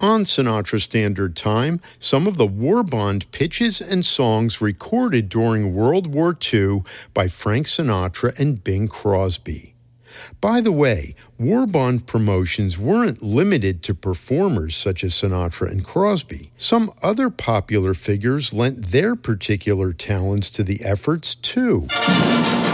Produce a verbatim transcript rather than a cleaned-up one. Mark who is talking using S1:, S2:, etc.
S1: On Sinatra Standard Time, some of the war bond pitches and songs recorded during World War Two by Frank Sinatra and Bing Crosby. By the way, war bond promotions weren't limited to performers such as Sinatra and Crosby. Some other popular figures lent their particular talents to the efforts, too.